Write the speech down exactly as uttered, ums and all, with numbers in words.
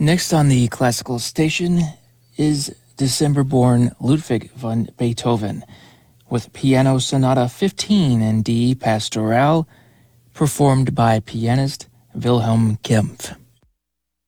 Next on the classical station is December-born Ludwig van Beethoven with Piano Sonata fifteen in D Pastoral, performed by pianist Wilhelm Kempff.